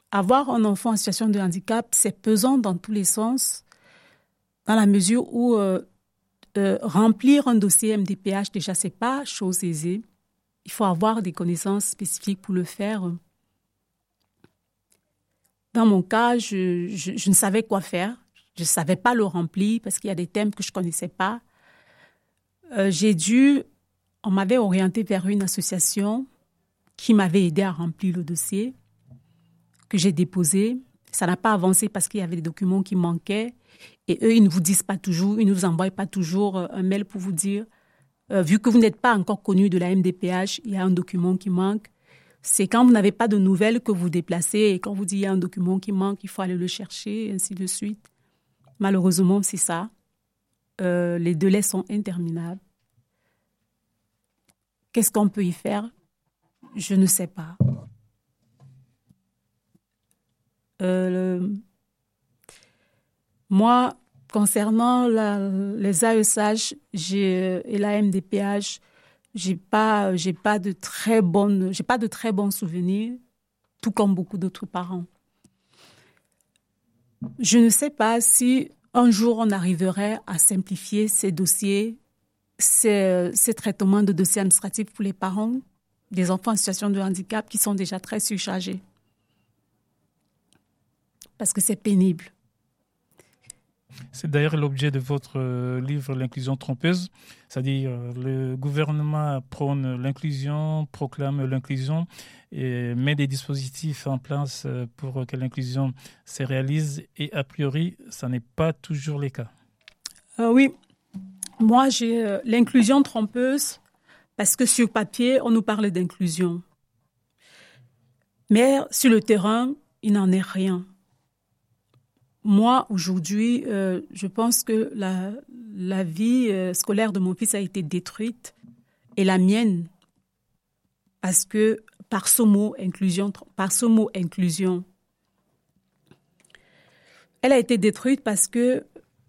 avoir un enfant en situation de handicap, c'est pesant dans tous les sens, dans la mesure où remplir un dossier MDPH, déjà, c'est pas chose aisée. Il faut avoir des connaissances spécifiques pour le faire. Dans mon cas, je ne savais quoi faire. Je ne savais pas le remplir parce qu'il y a des thèmes que je ne connaissais pas. On m'avait orienté vers une association qui m'avait aidé à remplir le dossier que j'ai déposé. Ça n'a pas avancé parce qu'il y avait des documents qui manquaient. Et eux, ils ne vous disent pas toujours, ils ne vous envoient pas toujours un mail pour vous dire, vu que vous n'êtes pas encore connu de la MDPH, il y a un document qui manque. C'est quand vous n'avez pas de nouvelles que vous déplacez et quand vous dites il y a un document qui manque, il faut aller le chercher, et ainsi de suite. Malheureusement, c'est ça. Les délais sont interminables. Qu'est-ce qu'on peut y faire? Je ne sais pas. Moi, concernant les AESH et la MDPH, j'ai pas de très bons souvenirs, tout comme beaucoup d'autres parents. Je ne sais pas si un jour on arriverait à simplifier ces dossiers, ces traitements de dossiers administratifs pour les parents des enfants en situation de handicap qui sont déjà très surchargés. Parce que c'est pénible. C'est d'ailleurs l'objet de votre livre « L'inclusion trompeuse », c'est-à-dire le gouvernement prône l'inclusion, proclame l'inclusion et met des dispositifs en place pour que l'inclusion se réalise et a priori, ça n'est pas toujours le cas. Oui, moi j'ai l'inclusion trompeuse parce que sur papier, on nous parle d'inclusion. Mais sur le terrain, il n'en est rien. Moi, aujourd'hui, je pense que la vie scolaire de mon fils a été détruite et la mienne parce que par ce mot inclusion, elle a été détruite parce que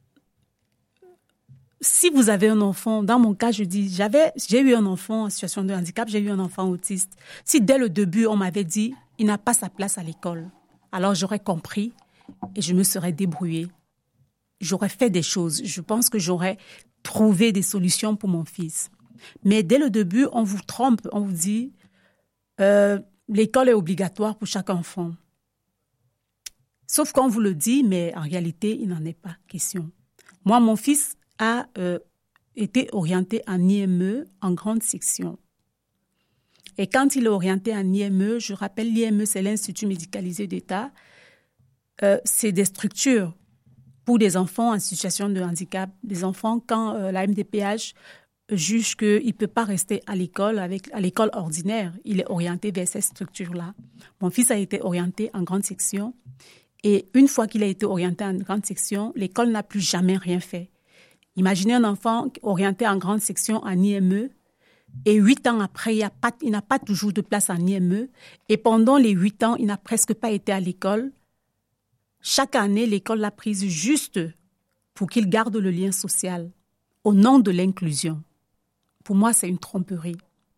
si vous avez un enfant, dans mon cas, je dis, j'ai eu un enfant en situation de handicap, j'ai eu un enfant autiste. Si dès le début, on m'avait dit, il n'a pas sa place à l'école, alors j'aurais compris et je me serais débrouillée. J'aurais fait des choses. Je pense que j'aurais trouvé des solutions pour mon fils. Mais dès le début, on vous trompe, on vous dit, l'école est obligatoire pour chaque enfant. Sauf qu'on vous le dit, mais en réalité, il n'en est pas question. Moi, mon fils a été orienté en IME en grande section. Et quand il est orienté en IME, je rappelle, l'IME, c'est l'Institut médicalisé d'État. C'est des structures pour des enfants en situation de handicap. Des enfants, quand la MDPH juge qu'il ne peut pas rester à l'école ordinaire, il est orienté vers ces structures-là. Mon fils a été orienté en grande section. Et une fois qu'il a été orienté en grande section, l'école n'a plus jamais rien fait. Imaginez un enfant orienté en grande section en IME et 8 ans après, il n'a pas toujours de place en IME et pendant les 8 ans, il n'a presque pas été à l'école. Chaque année, l'école l'a prise juste pour qu'il garde le lien social au nom de l'inclusion. Pour moi, c'est une tromperie.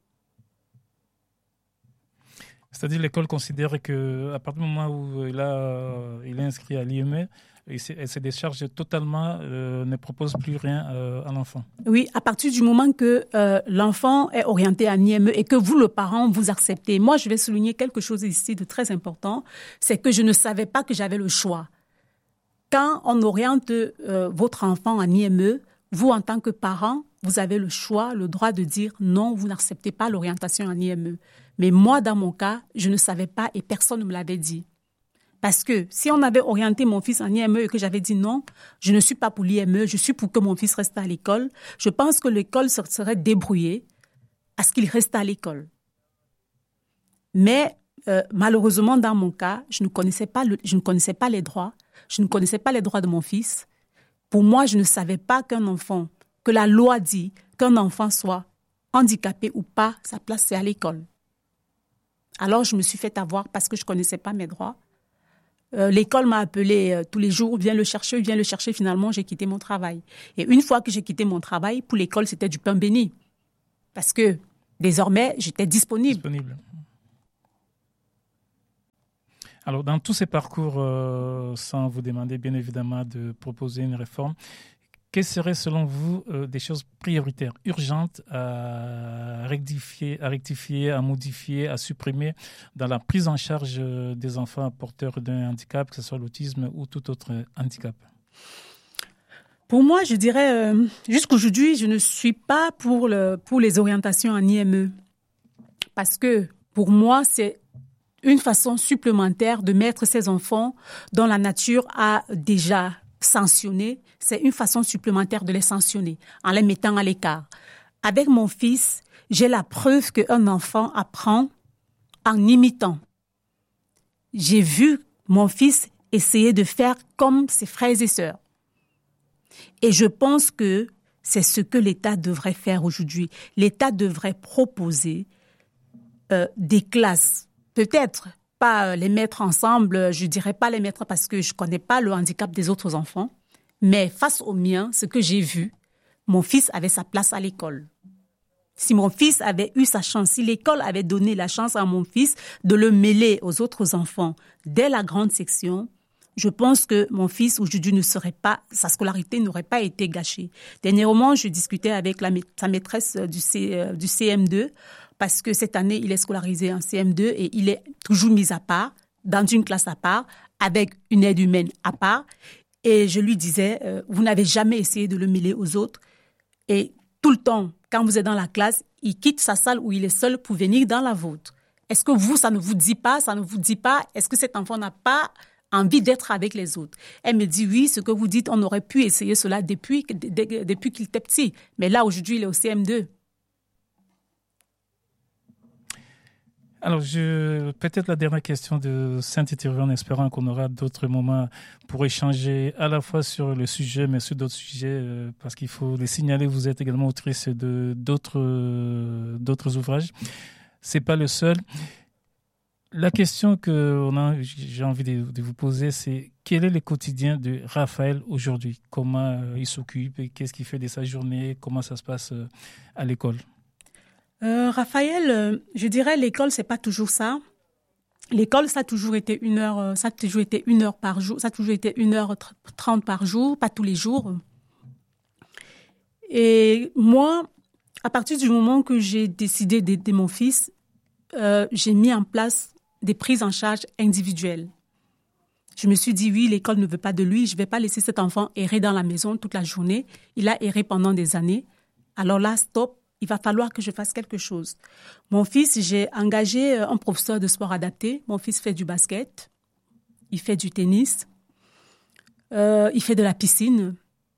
C'est-à-dire que l'école considère qu'à partir du moment où il est inscrit à l'IME, elle se décharge totalement, ne propose plus rien à l'enfant. Oui, à partir du moment que l'enfant est orienté en IME et que vous, le parent, vous acceptez. Moi, je vais souligner quelque chose ici de très important, c'est que je ne savais pas que j'avais le choix. Quand on oriente votre enfant en IME, vous, en tant que parent, vous avez le choix, le droit de dire non, vous n'acceptez pas l'orientation en IME. Mais moi, dans mon cas, je ne savais pas et personne ne me l'avait dit. Parce que si on avait orienté mon fils en IME et que j'avais dit non, je ne suis pas pour l'IME, je suis pour que mon fils reste à l'école, je pense que l'école se serait débrouillée à ce qu'il reste à l'école. Mais malheureusement, dans mon cas, je ne connaissais pas les droits. Je ne connaissais pas les droits de mon fils. Pour moi, je ne savais pas que la loi dit qu'un enfant soit handicapé ou pas, sa place c'est à l'école. Alors, je me suis fait avoir parce que je ne connaissais pas mes droits. L'école m'a appelé tous les jours, viens le chercher. Finalement, j'ai quitté mon travail. Et une fois que j'ai quitté mon travail, pour l'école, c'était du pain béni. Parce que désormais, j'étais disponible. Alors, dans tous ces parcours, sans vous demander bien évidemment de proposer une réforme, quelles seraient selon vous des choses prioritaires, urgentes à rectifier, à modifier, à supprimer dans la prise en charge des enfants porteurs d'un handicap, que ce soit l'autisme ou tout autre handicap? Pour moi, je dirais, jusqu'aujourd'hui, je ne suis pas pour les orientations en IME. Parce que pour moi, c'est une façon supplémentaire de mettre ces enfants dont la nature a déjà sanctionné. C'est une façon supplémentaire de les sanctionner en les mettant à l'écart. Avec mon fils, j'ai la preuve qu'un enfant apprend en imitant. J'ai vu mon fils essayer de faire comme ses frères et sœurs. Et je pense que c'est ce que l'État devrait faire aujourd'hui. L'État devrait proposer des classes, peut-être pas les mettre ensemble, je dirais pas les mettre parce que je connais pas le handicap des autres enfants, mais face au mien, ce que j'ai vu, mon fils avait sa place à l'école. Si mon fils avait eu sa chance, si l'école avait donné la chance à mon fils de le mêler aux autres enfants dès la grande section, je pense que mon fils aujourd'hui sa scolarité n'aurait pas été gâchée. Dernièrement, je discutais avec sa maîtresse du CM2 parce que cette année, il est scolarisé en CM2 et il est toujours mis à part, dans une classe à part, avec une aide humaine à part. Et je lui disais, vous n'avez jamais essayé de le mêler aux autres. Et tout le temps, quand vous êtes dans la classe, il quitte sa salle où il est seul pour venir dans la vôtre. Est-ce que vous, ça ne vous dit pas, est-ce que cet enfant n'a pas envie d'être avec les autres? Elle me dit, oui, ce que vous dites, on aurait pu essayer cela depuis qu'il était petit. Mais là, aujourd'hui, il est au CM2. Alors, peut-être la dernière question de Saint-Étienne, en espérant qu'on aura d'autres moments pour échanger à la fois sur le sujet, mais sur d'autres sujets, parce qu'il faut les signaler, vous êtes également autrice de d'autres ouvrages. C'est pas le seul. La question que j'ai envie de vous poser, c'est quel est le quotidien de Raphaël aujourd'hui? Comment il s'occupe? Qu'est-ce qu'il fait de sa journée? Comment ça se passe à l'école? Raphaël, je dirais l'école, c'est pas toujours ça. L'école, ça a toujours été 1 heure, ça a toujours été 1 heure par jour, ça a toujours été 1h30 par jour, pas tous les jours. Et moi, à partir du moment que j'ai décidé d'aider mon fils, j'ai mis en place des prises en charge individuelles. Je me suis dit, oui, l'école ne veut pas de lui, je vais pas laisser cet enfant errer dans la maison toute la journée. Il a erré pendant des années. Alors là, stop. Il va falloir que je fasse quelque chose. Mon fils, j'ai engagé un professeur de sport adapté. Mon fils fait du basket, il fait du tennis, il fait de la piscine.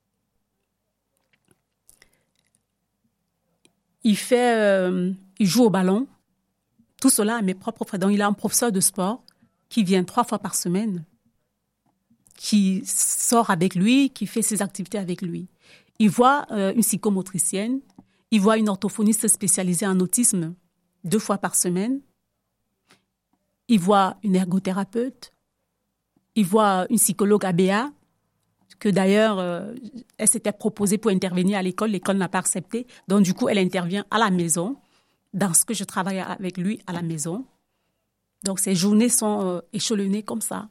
Il joue au ballon. Tout cela à mes propres frais. Donc, il a un professeur de sport qui vient 3 fois par semaine, qui sort avec lui, qui fait ses activités avec lui. Il voit une psychomotricienne. Il voit une orthophoniste spécialisée en autisme 2 fois par semaine. Il voit une ergothérapeute. Il voit une psychologue ABA, que d'ailleurs, elle s'était proposée pour intervenir à l'école. L'école n'a pas accepté. Donc, du coup, elle intervient à la maison, dans ce que je travaille avec lui à la maison. Donc, ces journées sont échelonnées comme ça,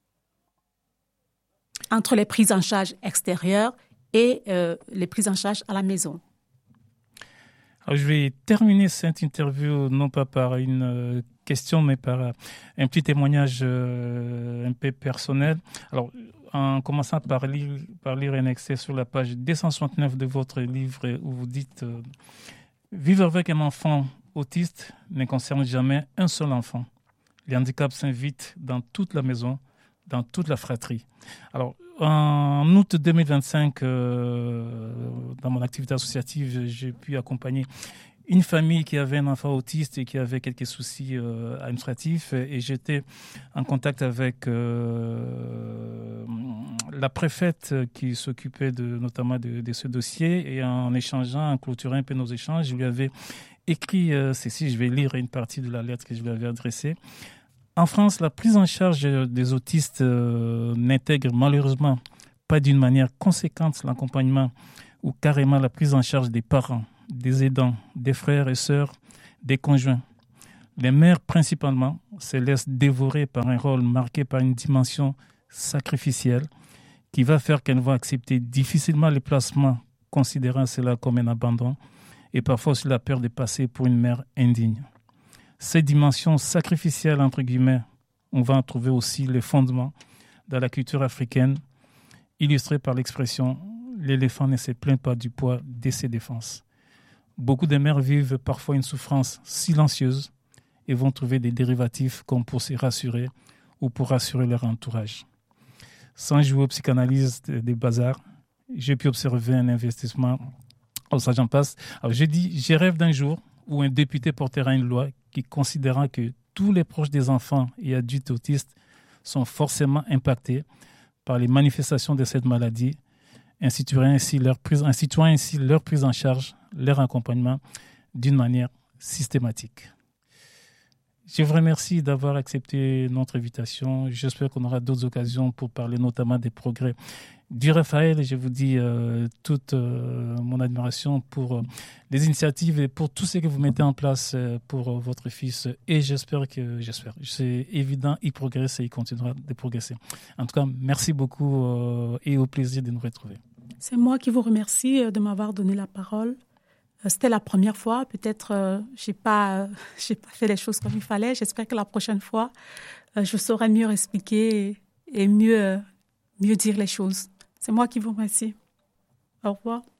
entre les prises en charge extérieures et les prises en charge à la maison. Alors, je vais terminer cette interview non pas par une question, mais par un petit témoignage un peu personnel. Alors, en commençant par lire un extrait sur la page 269 de votre livre où vous dites « Vivre avec un enfant autiste ne concerne jamais un seul enfant. Les handicaps s'invitent dans toute la maison, dans toute la fratrie. » Alors, en août 2025, dans mon activité associative, j'ai pu accompagner une famille qui avait un enfant autiste et qui avait quelques soucis administratifs. Et j'étais en contact avec la préfète qui s'occupait notamment de ce dossier. Et en échangeant, en clôturant un peu nos échanges, je lui avais écrit ceci. Je vais lire une partie de la lettre que je lui avais adressée. En France, la prise en charge des autistes n'intègre malheureusement pas d'une manière conséquente l'accompagnement ou carrément la prise en charge des parents, des aidants, des frères et sœurs, des conjoints. Les mères, principalement, se laissent dévorer par un rôle marqué par une dimension sacrificielle qui va faire qu'elles vont accepter difficilement les placements, considérant cela comme un abandon, et parfois aussi la peur de passer pour une mère indigne. Cette dimension sacrificielle, entre guillemets, on va en trouver aussi les fondements dans la culture africaine, illustrée par l'expression « l'éléphant ne se plaint pas du poids de ses défenses ». Beaucoup de mères vivent parfois une souffrance silencieuse et vont trouver des dérivatifs comme pour se rassurer ou pour rassurer leur entourage. Sans jouer aux psychanalystes des bazars, j'ai pu observer un investissement. Ça, j'en passe. Alors, je rêve d'un jour où un député portera une loi qui considérera que tous les proches des enfants et adultes autistes sont forcément impactés par les manifestations de cette maladie, instituant ainsi leur prise en charge, leur accompagnement d'une manière systématique. Je vous remercie d'avoir accepté notre invitation. J'espère qu'on aura d'autres occasions pour parler notamment des progrès du Raphaël. Je vous dis toute mon admiration pour les initiatives et pour tout ce que vous mettez en place pour votre fils. Et j'espère, c'est évident, il progresse et il continuera de progresser. En tout cas, merci beaucoup et au plaisir de nous retrouver. C'est moi qui vous remercie de m'avoir donné la parole. C'était la première fois. Peut-être j'ai pas fait les choses comme il fallait. J'espère que la prochaine fois, je saurai mieux expliquer et mieux dire les choses. C'est moi qui vous remercie. Au revoir.